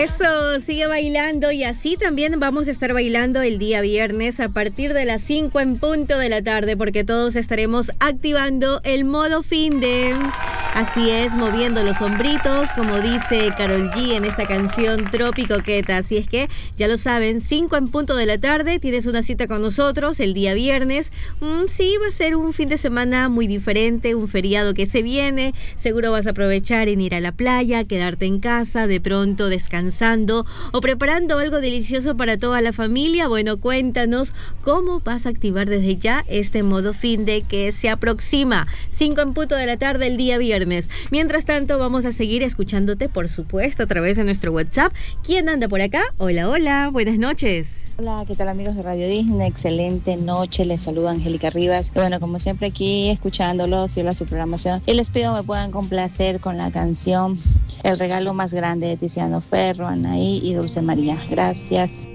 Eso, sigue bailando y así también vamos a estar bailando el día viernes a partir de las 5 en punto de la tarde, porque todos estaremos activando el modo finde. Así es, moviendo los hombritos, como dice Karol G en esta canción Tropicoqueta. Así es que, ya lo saben, 5 en punto de la tarde, tienes una cita con nosotros el día viernes. Sí, va a ser un fin de semana muy diferente, un feriado que se viene. Seguro vas a aprovechar en ir a la playa, quedarte en casa, de pronto descansando o preparando algo delicioso para toda la familia. Bueno, cuéntanos cómo vas a activar desde ya este modo finde que se aproxima. 5 en punto de la tarde el día viernes. Mientras tanto, vamos a seguir escuchándote, por supuesto, a través de nuestro WhatsApp. ¿Quién anda por acá? Hola, hola, buenas noches. Hola, ¿qué tal, amigos de Radio Disney? Excelente noche, les saluda Angélica Rivas. Y bueno, como siempre aquí escuchándolos, fiel a su programación, y les pido me puedan complacer con la canción El regalo más grande de Tiziano Ferro, Anaí y Dulce María. Gracias.